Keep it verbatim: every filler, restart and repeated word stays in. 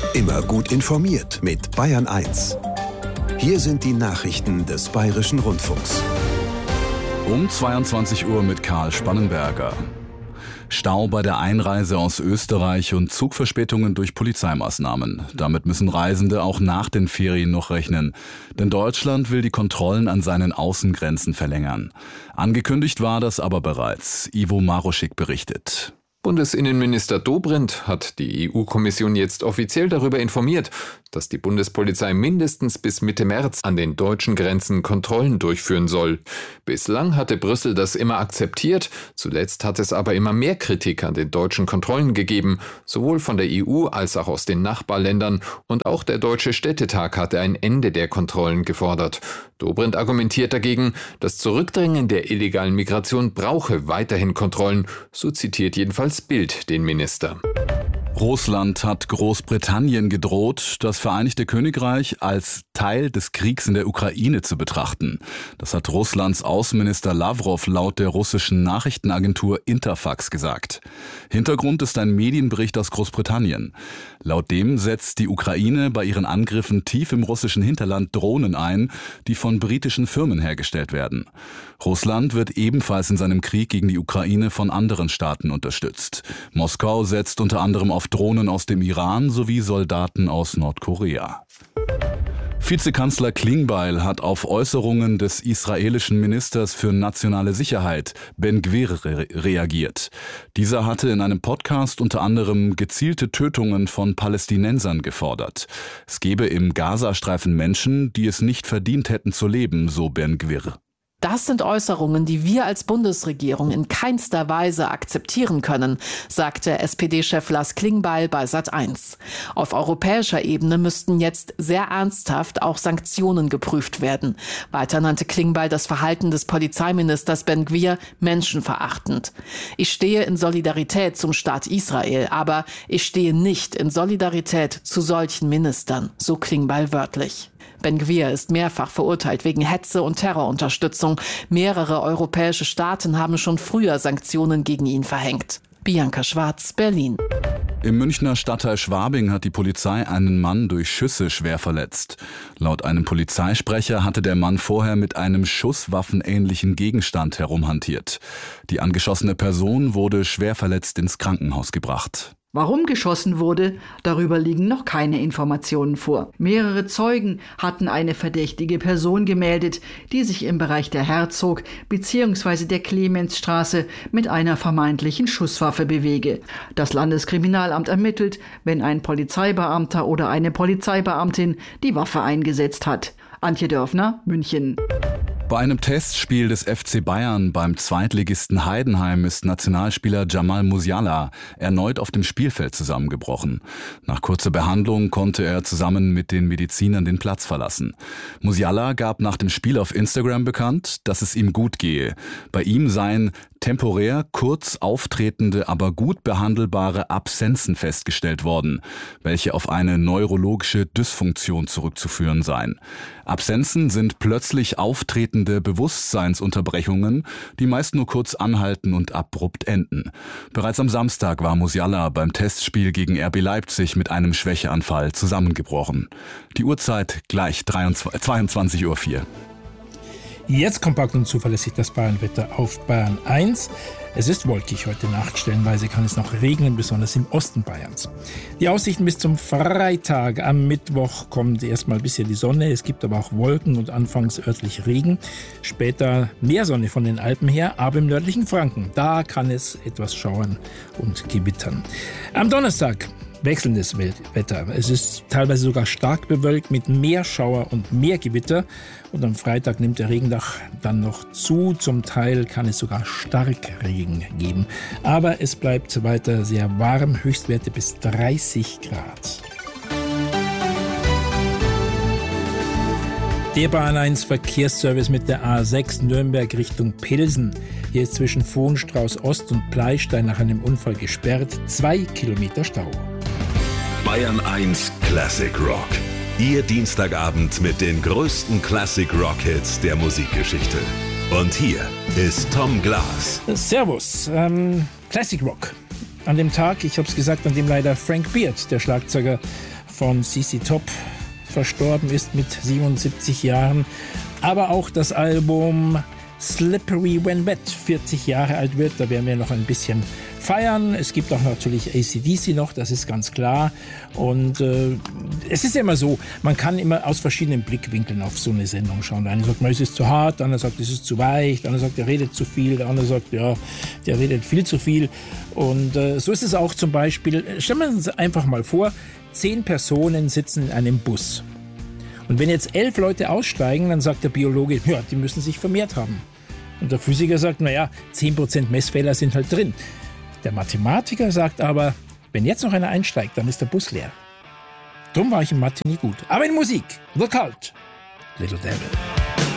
Immer gut informiert mit Bayern eins. Hier sind die Nachrichten des Bayerischen Rundfunks. Um zweiundzwanzig Uhr mit Karl Spannenberger. Stau bei der Einreise aus Österreich und Zugverspätungen durch Polizeimaßnahmen. Damit müssen Reisende auch nach den Ferien noch rechnen. Denn Deutschland will die Kontrollen an seinen Außengrenzen verlängern. Angekündigt war das aber bereits. Ivo Maroschik berichtet. Bundesinnenminister Dobrindt hat die E U-Kommission jetzt offiziell darüber informiert, dass die Bundespolizei mindestens bis Mitte März an den deutschen Grenzen Kontrollen durchführen soll. Bislang hatte Brüssel das immer akzeptiert, zuletzt hat es aber immer mehr Kritik an den deutschen Kontrollen gegeben, sowohl von der E U als auch aus den Nachbarländern, und auch der Deutsche Städtetag hatte ein Ende der Kontrollen gefordert. Dobrindt argumentiert dagegen, das Zurückdrängen der illegalen Migration brauche weiterhin Kontrollen, so zitiert jedenfalls Bild den Minister. Russland hat Großbritannien gedroht, das Vereinigte Königreich als Teil des Kriegs in der Ukraine zu betrachten. Das hat Russlands Außenminister Lavrov laut der russischen Nachrichtenagentur Interfax gesagt. Hintergrund ist ein Medienbericht aus Großbritannien. Laut dem setzt die Ukraine bei ihren Angriffen tief im russischen Hinterland Drohnen ein, die von britischen Firmen hergestellt werden. Russland wird ebenfalls in seinem Krieg gegen die Ukraine von anderen Staaten unterstützt. Moskau setzt unter anderem auf Drohnen aus dem Iran sowie Soldaten aus Nordkorea. Vizekanzler Klingbeil hat auf Äußerungen des israelischen Ministers für nationale Sicherheit, Ben-Gvir, re- reagiert. Dieser hatte in einem Podcast unter anderem gezielte Tötungen von Palästinensern gefordert. Es gebe im Gazastreifen Menschen, die es nicht verdient hätten zu leben, so Ben-Gvir. Das sind Äußerungen, die wir als Bundesregierung in keinster Weise akzeptieren können, sagte S P D-Chef Lars Klingbeil bei Sat eins. Auf europäischer Ebene müssten jetzt sehr ernsthaft auch Sanktionen geprüft werden. Weiter nannte Klingbeil das Verhalten des Polizeiministers Ben-Gvir menschenverachtend. Ich stehe in Solidarität zum Staat Israel, aber ich stehe nicht in Solidarität zu solchen Ministern, so Klingbeil wörtlich. Ben-Gvir ist mehrfach verurteilt wegen Hetze und Terrorunterstützung. Mehrere europäische Staaten haben schon früher Sanktionen gegen ihn verhängt. Bianca Schwarz, Berlin. Im Münchner Stadtteil Schwabing hat die Polizei einen Mann durch Schüsse schwer verletzt. Laut einem Polizeisprecher hatte der Mann vorher mit einem schusswaffenähnlichen Gegenstand herumhantiert. Die angeschossene Person wurde schwer verletzt ins Krankenhaus gebracht. Warum geschossen wurde, darüber liegen noch keine Informationen vor. Mehrere Zeugen hatten eine verdächtige Person gemeldet, die sich im Bereich der Herzog- bzw. der Clemensstraße mit einer vermeintlichen Schusswaffe bewege. Das Landeskriminalamt ermittelt, wenn ein Polizeibeamter oder eine Polizeibeamtin die Waffe eingesetzt hat. Antje Dörfner, München. Bei einem Testspiel des F C Bayern beim Zweitligisten Heidenheim ist Nationalspieler Jamal Musiala erneut auf dem Spielfeld zusammengebrochen. Nach kurzer Behandlung konnte er zusammen mit den Medizinern den Platz verlassen. Musiala gab nach dem Spiel auf Instagram bekannt, dass es ihm gut gehe. Bei ihm seien temporär kurz auftretende, aber gut behandelbare Absenzen festgestellt worden, welche auf eine neurologische Dysfunktion zurückzuführen seien. Absenzen sind plötzlich auftretende Bewusstseinsunterbrechungen, die meist nur kurz anhalten und abrupt enden. Bereits am Samstag war Musiala beim Testspiel gegen R B Leipzig mit einem Schwächeanfall zusammengebrochen. Die Uhrzeit gleich zweiundzwanzig Uhr vier. Jetzt kompakt und zuverlässig das Bayernwetter auf Bayern eins. Es ist wolkig heute Nacht, stellenweise kann es noch regnen, besonders im Osten Bayerns. Die Aussichten bis zum Freitag. Am Mittwoch kommt erstmal ein bisschen die Sonne, es gibt aber auch Wolken und anfangs örtlich Regen. Später mehr Sonne von den Alpen her, aber im nördlichen Franken, da kann es etwas schauern und gewittern. Am Donnerstag wechselndes Wetter. Es ist teilweise sogar stark bewölkt mit mehr Schauer und mehr Gewitter. Und am Freitag nimmt der Regendach dann noch zu. Zum Teil kann es sogar Starkregen geben. Aber es bleibt weiter sehr warm. Höchstwerte bis dreißig Grad. Der Bayern eins Verkehrsservice mit der A sechs Nürnberg Richtung Pilsen. Hier ist zwischen Vohenstrauß Ost und Pleistein nach einem Unfall gesperrt. Zwei Kilometer Stau. Bayern eins Classic Rock. Ihr Dienstagabend mit den größten Classic Rock Hits der Musikgeschichte. Und hier ist Tom Glas. Servus, ähm, Classic Rock. An dem Tag, ich habe es gesagt, an dem leider Frank Beard, der Schlagzeuger von C C Top verstorben ist mit siebenundsiebzig Jahren. Aber auch das Album Slippery When Wet vierzig Jahre alt wird. Da werden wir noch ein bisschen feiern. Es gibt auch natürlich A C D C noch, das ist ganz klar. Und äh, es ist ja immer so, man kann immer aus verschiedenen Blickwinkeln auf so eine Sendung schauen. Der eine sagt, es ist zu hart, der andere sagt, es ist zu weich, der andere sagt, der redet zu viel, der andere sagt, ja, der redet viel zu viel. Und äh, so ist es auch zum Beispiel, stellen wir uns einfach mal vor, zehn Personen sitzen in einem Bus. Und wenn jetzt elf Leute aussteigen, dann sagt der Biologe, ja, die müssen sich vermehrt haben. Und der Physiker sagt, naja, zehn Prozent Messfehler sind halt drin. Der Mathematiker sagt aber, wenn jetzt noch einer einsteigt, dann ist der Bus leer. Drum war ich in Mathe nie gut. Aber in Musik, The Cult, Little Devil.